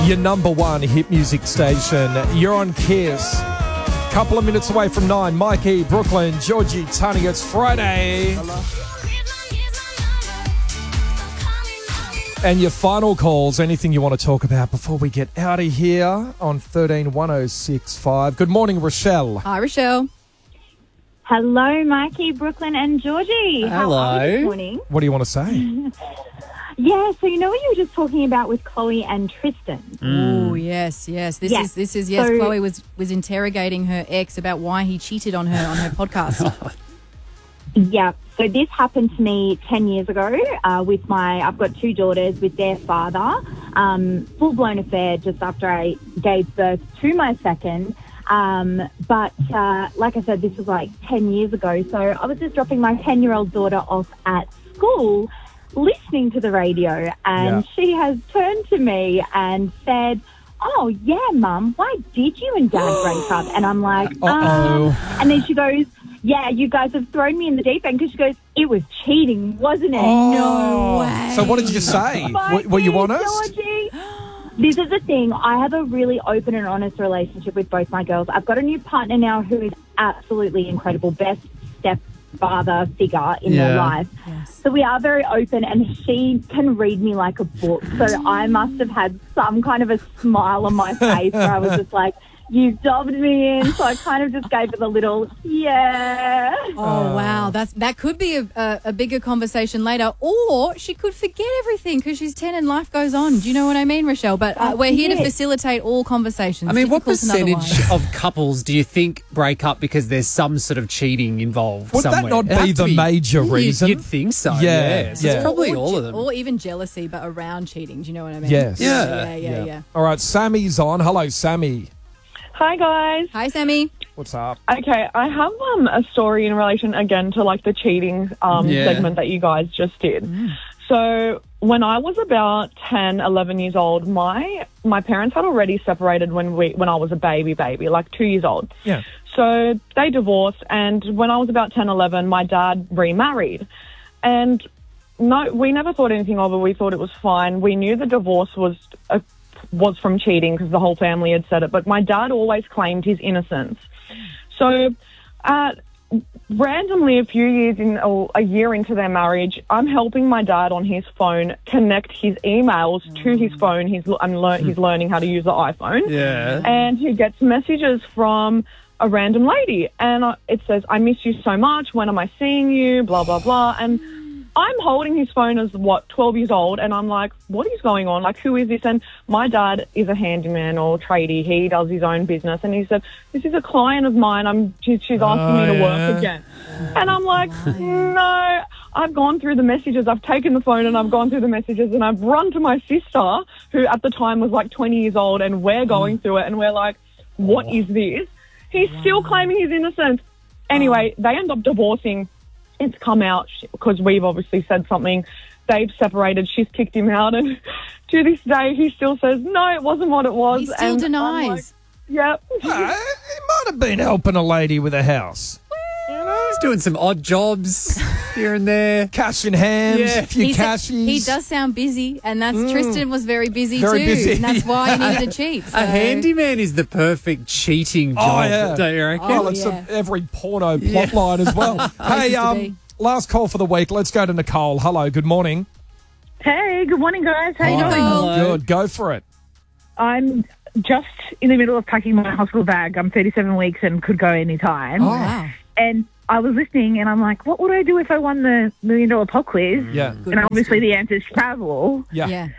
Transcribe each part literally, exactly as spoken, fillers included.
your number one hit music station. You're on Kiss. Couple of minutes away from nine. Mikey, Brooklyn, Georgie, Tony. It's Friday. And your final calls, anything you want to talk about before we get out of here on thirteen one oh six five. Good morning, Rochelle. Hi, Rochelle. Hello, Mikey, Brooklyn, and Georgie. How are you this morning? What do you want to say? Yeah, so you know what you were just talking about with Chloe and Tristan? Mm. Oh, yes, yes. This yes. is, this is yes, so, Chloe was, was interrogating her ex about why he cheated on her on her podcast. Yeah, so this happened to me ten years ago uh, with my, I've got two daughters with their father. Um, full-blown affair just after I gave birth to my second. Um, but uh, like I said, this was like ten years ago. So I was just dropping my ten-year-old daughter off at school, listening to the radio, and yeah. she has turned to me and said, "Oh, yeah, Mum, why did you and Dad break up?" And I'm like, um, and then she goes, "Yeah, you guys have thrown me in the deep end," because she goes, "It was cheating, wasn't it?" Oh. No way. So what did you say? Were, were you honest? Georgie. This is the thing. I have a really open and honest relationship with both my girls. I've got a new partner now who is absolutely incredible, best stepfather figure in yeah. their life. Yes. So we are very open, and she can read me like a book. So I must have had some kind of a smile on my face where I was just like, "You've dobbed me in." So I kind of just gave it a little, yeah. Oh, wow. That's That could be a, a, a bigger conversation later. Or she could forget everything because she's ten and life goes on. Do you know what I mean, Rochelle? But uh, we're here to facilitate all conversations. I mean, what percentage otherwise. of couples do you think break up because there's some sort of cheating involved Would somewhere? that not be the be, major you'd, reason? You'd think so, Yeah, yeah. So yeah. It's probably or, all of them. Or even jealousy, but around cheating. Do you know what I mean? Yes. Yeah. Yeah, yeah, yeah. yeah. All right, Sammy's on. Hello, Sammy. Hi, guys. Hi, Sammy. What's up? Okay, I have um, a story in relation, again, to, like, the cheating um, Yeah. segment that you guys just did. Mm. So when I was about ten, eleven years old, my my parents had already separated when we when I was a baby baby, like two years old. Yeah. So they divorced, and when I was about ten, eleven, my dad remarried. And no, we never thought anything of it. We thought it was fine. We knew the divorce was a was from cheating because the whole family had said it, but my dad always claimed his innocence. So uh, randomly a few years in, or a year into their marriage, I'm helping my dad on his phone connect his emails to his phone. He's, I'm lear- he's learning how to use the iPhone. Yeah. And he gets messages from a random lady, and uh, it says, "I miss you so much. When am I seeing you? Blah, blah, blah." And I'm holding his phone as, what, twelve years old, and I'm like, what is going on? Like, who is this? And my dad is a handyman or tradie. He does his own business. And he said, "This is a client of mine. I'm she, She's asking oh, me to yeah. work again." And I'm like, no. I've gone through the messages. I've taken the phone and I've gone through the messages, and I've run to my sister, who at the time was like twenty years old, and we're going through it, and we're like, what oh. is this? He's wow. still claiming his innocence. Anyway, oh. they end up divorcing. It's come out because we've obviously said something. They've separated. She's kicked him out. And to this day, he still says, "No, it wasn't what it was." He still and denies. Like, yep. Uh, he might have been helping a lady with a house. You know, he's doing some odd jobs here and there. Cash in hands, Yeah. a few He's a- cashies. he does sound busy, and that's Mm. Tristan was very busy Very too. busy. And that's why he needed to cheat. So. A handyman is the perfect cheating Oh, job, yeah. don't you reckon? Oh, Oh, it's yeah. a, every porno plot line as well. Hey, Places to um, be. last call for the week. Let's go to Nicole. Hello, good morning. Hey, good morning, guys. How you Hey, doing? Nicole. Good, go for it. I'm just in the middle of packing my hospital bag. I'm thirty-seven weeks and could go any time. Oh. Wow. And I was listening, and I'm like, what would I do if I won the million dollar pop quiz? Yeah, And obviously the answer is travel. yeah. Yeah.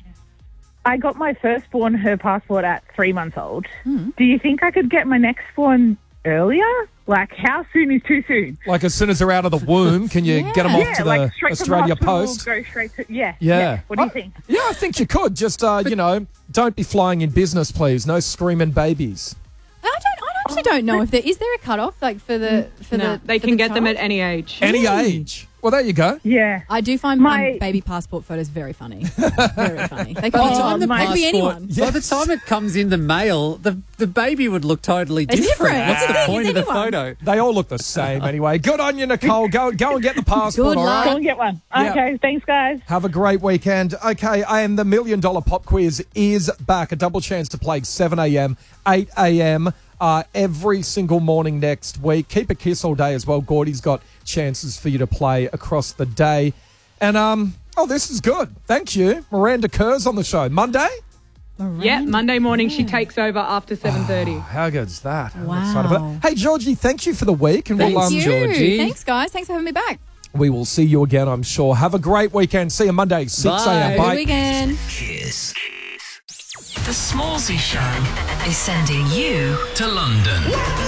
I got my firstborn her passport at three months old. Hmm. Do you think I could get my next one earlier? Like, how soon is too soon? Like as soon as they're out of the womb, can you Yeah. get them off yeah, to the like straight Australia from the hospital, Post? go straight to, yeah. Yeah. What do you I- think? Yeah, I think you could. Just, uh, you know, don't be flying in business, please. No screaming babies. I don't. I don't actually don't know if there is there a cutoff like for the for No, the they for can the get them child? at any age. Any age. Well, there you go. Yeah. I do find My- my baby passport photos very funny. Very funny. They can By the be, time the my- they can be passport, anyone. by the time it comes in the mail, the the baby would look totally It's different. different. What's the It's point of the anyone. photo? They all look the same anyway. Good on you, Nicole. Go go and get the passport, Good all luck. Go right? and get one. Yeah. Okay, thanks, guys. Have a great weekend. Okay, and the Million Dollar Pop Quiz is back. A double chance to play seven a.m., eight a.m., uh, every single morning next week. Keep a kiss all day as well. Gordy's got chances for you to play across the day. And, um, oh, this is good. Thank you. Miranda Kerr's on the show. Monday? Yeah, Monday morning she takes over after seven thirty. How good's that? I'm Wow. excited about it. Hey, Georgie, thank you for the week. And Thank we'll, um, you. Georgie. Thanks, guys. Thanks for having me back. we will see you again, I'm sure. Have a great weekend. See you Monday, six a.m. Bye. Good Bye. weekend. Kiss. The Smallsy Show is sending you to London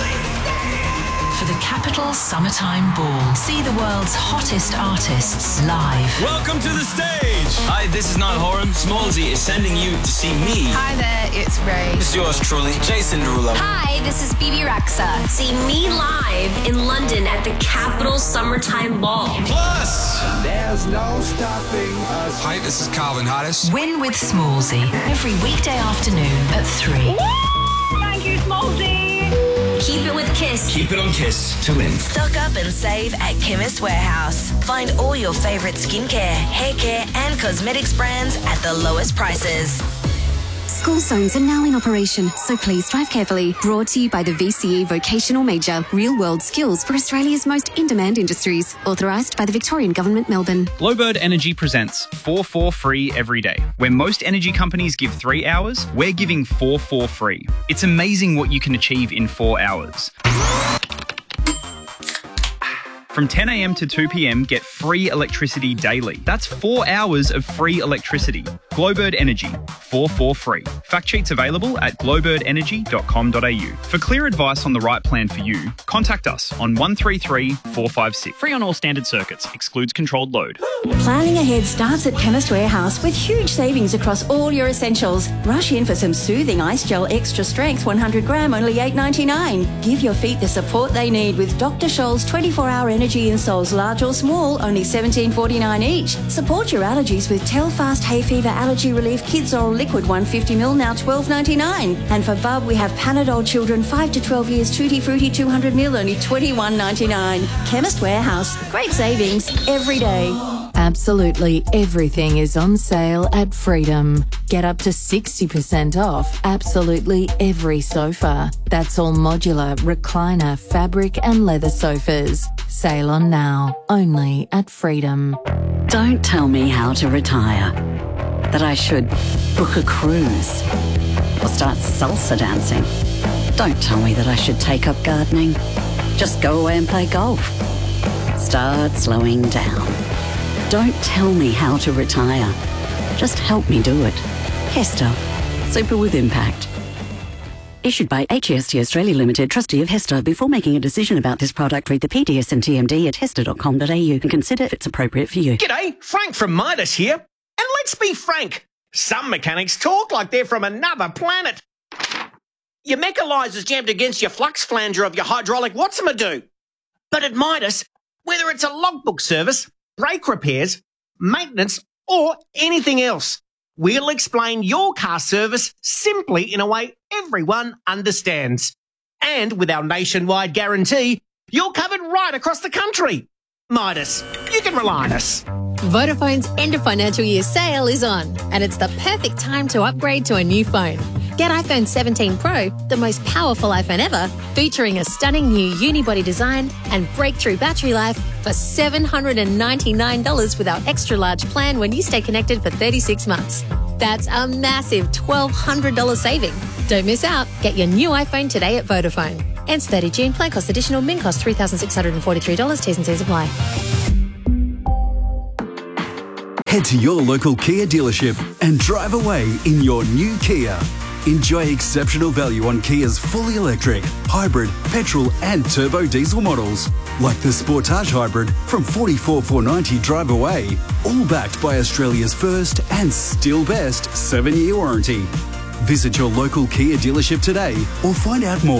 for the Capital Summertime Ball. See the world's hottest artists live. Welcome to the stage. Hi, this is Niall Horan. Smallsy is sending you to see me. Hi there, it's Ray. This is yours truly, Jason Derulo. Hi, this is B B Rexa. See me live in London at the Capital Summertime Ball. Plus, there's no stopping us. Hi, this is Calvin Harris. Win with Smallsy every weekday afternoon at three. Thank you, Smallsy. Keep it with Kiss. Keep it on Kiss to win. Stock up and save at Chemist Warehouse. Find all your favourite skincare, hair care and cosmetics brands at the lowest prices. School zones are now in operation, so please drive carefully. Brought to you by the V C E Vocational Major, real-world skills for Australia's most in-demand industries. Authorised by the Victorian Government, Melbourne. Glowbird Energy presents four four free every day. Where most energy companies give three hours, we're giving four four free. It's amazing what you can achieve in four hours. From ten a.m. to two p.m, get free electricity daily. That's four hours of free electricity. Glowbird Energy, four four free. Fact sheets available at glowbird energy dot com dot a u. For clear advice on the right plan for you, contact us on one three three, four five six. Free on all standard circuits. Excludes controlled load. Planning ahead starts at Chemist Warehouse with huge savings across all your essentials. Rush in for some soothing ice gel extra strength one hundred gram, only eight ninety-nine. Give your feet the support they need with Doctor Scholl's twenty-four hour energy insoles, large or small, only seventeen forty-nine each. Support your allergies with Telfast Hay Fever Allergy Relief Kids Oral Liquid one hundred fifty milliliters, now twelve ninety-nine. And for Bub, we have Panadol Children five to twelve years Tutti Frutti two hundred milliliters, only twenty-one ninety-nine. Chemist Warehouse, great savings every day. Absolutely everything is on sale at Freedom. Get up to sixty percent off absolutely every sofa. That's all modular, recliner, fabric and leather sofas. Sale on now, only at Freedom. Don't tell me how to retire. That I should book a cruise or start salsa dancing. Don't tell me that I should take up gardening. Just go away and play golf. Start slowing down. Don't tell me how to retire. Just help me do it. Hester. Super with impact. Issued by H E S T Australia Limited, trustee of Hester. Before making a decision about this product, read the P D S and T M D at hester dot com dot a u and consider if it's appropriate for you. G'day, Frank from Midas here. And let's be frank, some mechanics talk like they're from another planet. Your mechanizer's jammed against your flux flanger of your hydraulic what's-a-do. But at Midas, whether it's a logbook service, brake repairs, maintenance, or anything else, we'll explain your car service simply in a way everyone understands. And with our nationwide guarantee, you're covered right across the country. Midas, you can rely on us. Vodafone's end of financial year sale is on, and it's the perfect time to upgrade to a new phone. Get iPhone seventeen Pro, the most powerful iPhone ever, featuring a stunning new unibody design and breakthrough battery life for seven hundred ninety-nine dollars with our extra large plan when you stay connected for thirty-six months. That's a massive twelve hundred dollars saving. Don't miss out. Get your new iPhone today at Vodafone. Ends thirty June. Plan cost additional. Min cost three thousand six hundred forty-three dollars. T's and C's apply. Head to your local Kia dealership and drive away in your new Kia. Enjoy exceptional value on Kia's fully electric, hybrid, petrol and turbo diesel models, like the Sportage Hybrid from forty-four thousand four hundred ninety dollars drive away, all backed by Australia's first and still best seven year warranty. Visit your local Kia dealership today or find out more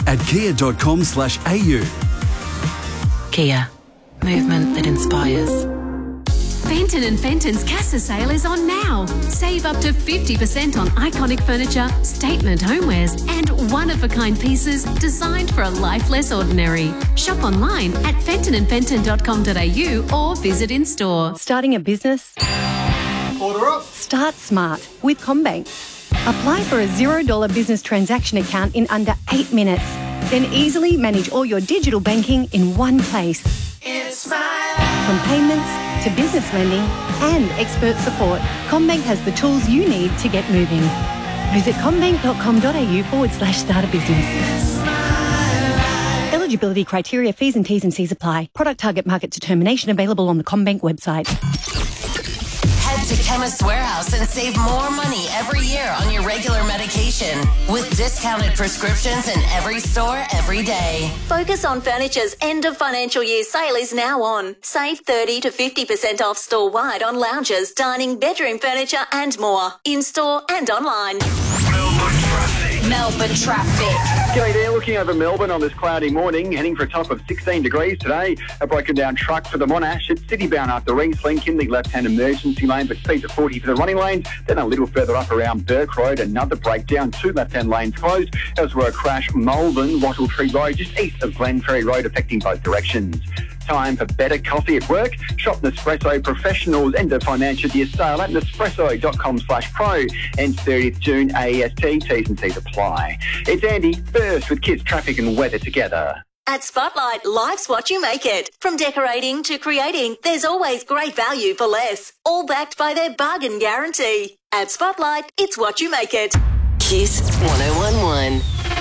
at kia.com slash AU. Kia. Movement that inspires. Fenton and Fenton's Casa sale is on now. Save up to fifty percent on iconic furniture, statement homewares, and one-of-a-kind pieces designed for a life less ordinary. Shop online at fenton and fenton dot com dot a u or visit in-store. Starting a business? Order up. Start smart with CommBank. Apply for a zero dollar business transaction account in under eight minutes. Then easily manage all your digital banking in one place. It's my life. From payments to business lending and expert support, CommBank has the tools you need to get moving. Visit commbank.com.au forward slash start a business. Eligibility criteria, fees and T's and C's apply. Product target market determination available on the CommBank website. Head to Chemist Warehouse and save more money every year on your regular medication with discounted prescriptions in every store every day. Focus on Furniture's end of financial year sale is now on. Save thirty to fifty percent off store-wide on lounges, dining, bedroom furniture and more. In-store and online. Melbourne traffic. G'day there, looking over Melbourne on this cloudy morning, heading for a top of sixteen degrees today. A broken down truck for the Monash. It's city-bound after Riesling in the left-hand emergency lane, but speeds at forty for the running lanes. Then a little further up around Burke Road, another breakdown, two left-hand lanes closed. As were a crash, Malvern, Wattle Tree Road, just east of Glenferrie Road, affecting both directions. Time for better coffee at work. Shop Nespresso Professionals end of financial year sale at nespresso.com slash pro. Ends thirtieth June, A E S T, T's and C's apply. It's Andy, first with kids, traffic and weather together. At Spotlight, life's what you make it. From decorating to creating, there's always great value for less. All backed by their bargain guarantee. At Spotlight, it's what you make it. Kiss one oh one one.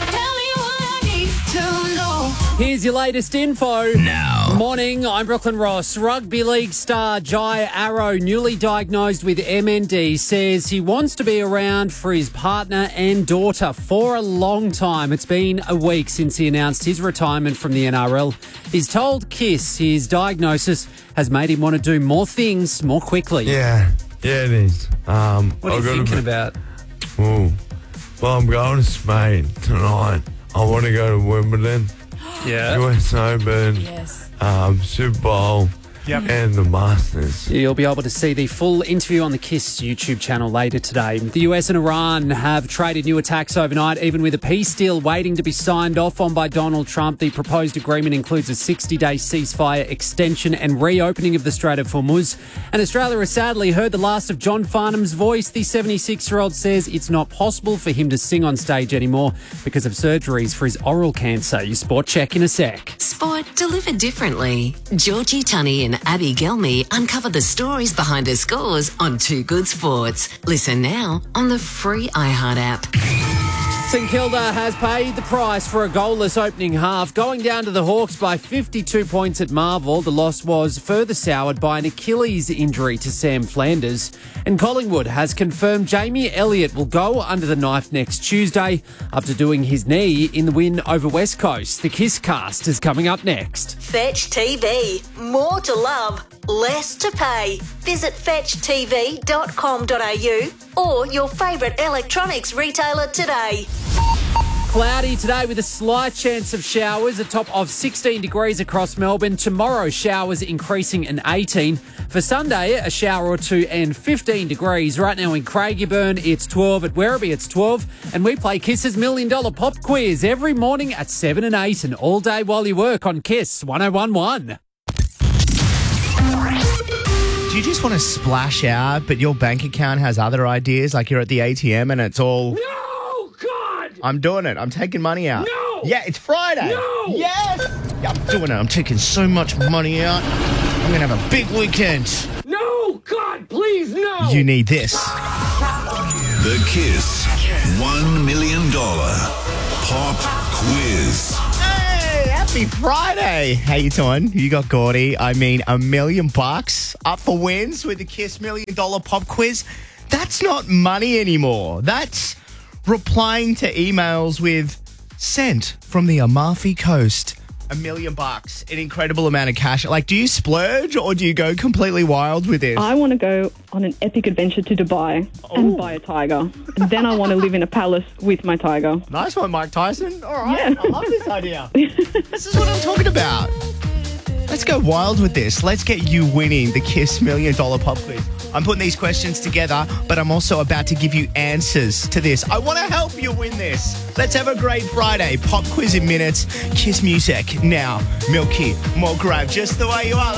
Here's your latest info. Now. Morning, I'm Brooklyn Ross. Rugby league star Jai Arrow, newly diagnosed with M N D, says he wants to be around for his partner and daughter for a long time. It's been a week since he announced his retirement from the N R L. He's told Kiss his diagnosis has made him want to do more things more quickly. Yeah, yeah it is. Um, What are you thinking about? Oh, well, I'm going to Spain tonight. I want to go to Wimbledon. Yeah. U S Open. Yes. Um, Super Bowl. Yep. And the Masters. You'll be able to see the full interview on the KISS YouTube channel later today. The U S and Iran have traded new attacks overnight, even with a peace deal waiting to be signed off on by Donald Trump. The proposed agreement includes a sixty-day ceasefire extension and reopening of the Strait of Hormuz. And Australia has sadly heard the last of John Farnham's voice. The seventy-six-year-old says it's not possible for him to sing on stage anymore because of surgeries for his oral cancer. Your sport check in a sec. Sport delivered differently. Georgie Tunney and Abby Gelmy uncover the stories behind the scores on Two Good Sports. Listen now on the free iHeart app. St Kilda has paid the price for a goalless opening half, going down to the Hawks by fifty-two points at Marvel. The loss was further soured by an Achilles injury to Sam Flanders. And Collingwood has confirmed Jamie Elliott will go under the knife next Tuesday after doing his knee in the win over West Coast. The KISS cast is coming up next. Fetch T V. More to love, less to pay. Visit fetch t v dot com dot a u or your favourite electronics retailer today. Cloudy today with a slight chance of showers, a top of sixteen degrees across Melbourne. Tomorrow, showers increasing and eighteen. For Sunday, a shower or two and fifteen degrees. Right now in Craigieburn, it's twelve. At Werribee, it's twelve. And we play KISS's Million Dollar Pop Quiz every morning at seven and eight and all day while you work on KISS one oh one one. Do you just want to splash out, but your bank account has other ideas, like you're at the A T M and it's all... No, God! I'm doing it. I'm taking money out. No! Yeah, it's Friday. No! Yes! Yeah, I'm doing it. I'm taking so much money out. I'm going to have a big weekend. No, God, please, no! You need this. The KISS one million dollars Pop Quiz. Hey, happy Friday. How you doing? You got Gordy. I mean, a million bucks up for wins with the KISS Million Dollar Pop Quiz. That's not money anymore. That's replying to emails with sent from the Amalfi Coast. A million bucks, an incredible amount of cash. Like, do you splurge or do you go completely wild with this? I want to go on an epic adventure to Dubai and buy a tiger. And then I want to live in a palace with my tiger. Nice one, Mike Tyson. All right, Yeah. I love this idea. This is what I'm talking about. Let's go wild with this. Let's get you winning the Kiss Million Dollar Pop Quiz. I'm putting these questions together, but I'm also about to give you answers to this. I want to help you win this. Let's have a great Friday. Pop quiz in minutes. Kiss music now. Milky, more grab, just the way you are.